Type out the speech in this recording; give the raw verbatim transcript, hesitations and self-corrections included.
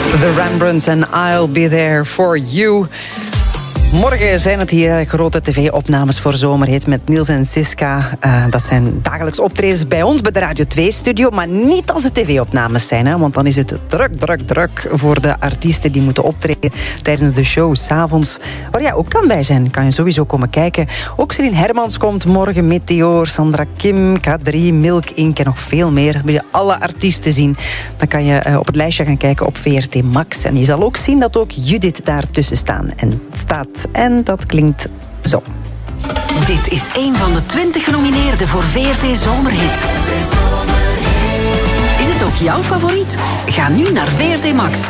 The Rembrandts and I'll Be There For You. Morgen zijn het hier grote tv-opnames voor Zomerhit met Niels en Siska. Uh, dat zijn dagelijks optredens bij ons, bij de Radio twee-studio. Maar niet als het tv-opnames zijn, hè, want dan is het druk, druk, druk voor de artiesten die moeten optreden tijdens de show, 's avonds. Waar jij ook kan bij zijn, kan je sowieso komen kijken. Ook Celine Hermans komt morgen, Meteor, Sandra Kim, K drie, Milk Inc. en nog veel meer. Wil je alle artiesten zien, dan kan je uh, op het lijstje gaan kijken op V R T Max. En je zal ook zien dat ook Judith daartussen staan en staat. En dat klinkt zo. Dit is een van de twintig genomineerden voor V R T Zomerhit. Is het ook jouw favoriet? Ga nu naar V R T Max.